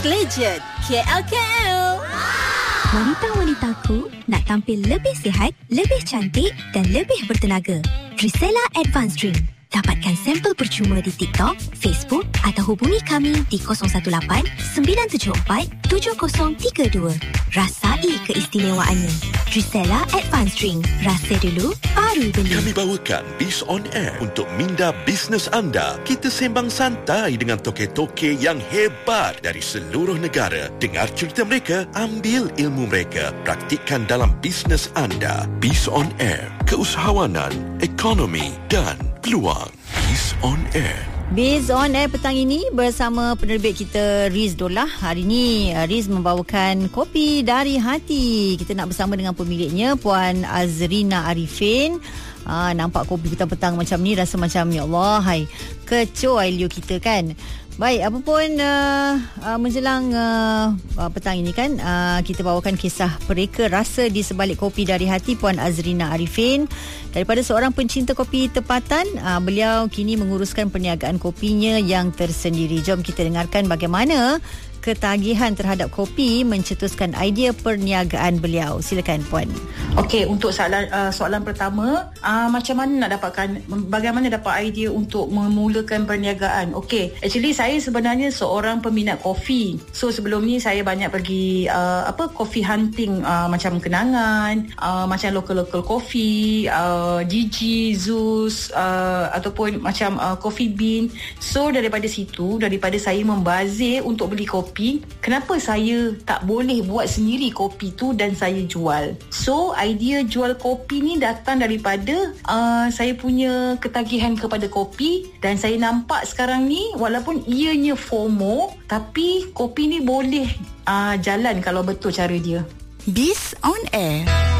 Legend KL. Wanita-wanitaku nak tampil lebih sihat, lebih cantik dan lebih bertenaga. Trisella Advanced Drink. Dapatkan sampel percuma di TikTok, Facebook atau hubungi kami di 018-974-7032. Rasai keistimewaannya. Trisella Advanced Drink. Rasa dulu, baru beli. Kami bawakan Biz On Air untuk minda bisnes anda. Kita sembang santai dengan toke-toke yang hebat dari seluruh negara. Dengar cerita mereka, ambil ilmu mereka, praktikkan dalam bisnes anda. Biz On Air. Keusahawanan, ekonomi dan peluang. Biz On Air. Biz On Air petang ini bersama penerbit kita Riz Dollah. Hari ini Riz membawakan kopi dari hati. Kita nak bersama dengan pemiliknya Puan Azrina Arifin. Nampak kopi petang-petang macam ni rasa macam ya Allah, hai kecoh ailio kita kan. Baik, apa pun menjelang petang ini kan kita bawakan kisah pereka rasa di sebalik kopi dari hati Puan Azrina Arifin. Daripada seorang pencinta kopi tempatan, beliau kini menguruskan perniagaan kopinya yang tersendiri. Jom kita dengarkan bagaimana ketagihan terhadap kopi mencetuskan idea perniagaan beliau. Silakan Puan. Okey, untuk soalan pertama, macam mana nak dapatkan, bagaimana dapat idea untuk memulakan perniagaan? Okey, actually saya sebenarnya seorang peminat kopi. So sebelum ni saya banyak pergi coffee hunting, macam Kenangan, macam local coffee, Gigi, Zeus, ataupun macam Coffee Bean. So daripada situ, daripada saya membazir untuk beli kopi, kenapa saya tak boleh buat sendiri kopi tu dan saya jual? So idea jual kopi ni datang daripada saya punya ketagihan kepada kopi, dan saya nampak sekarang ni walaupun ianya FOMO, tapi kopi ni boleh jalan kalau betul cara dia. Biz On Air.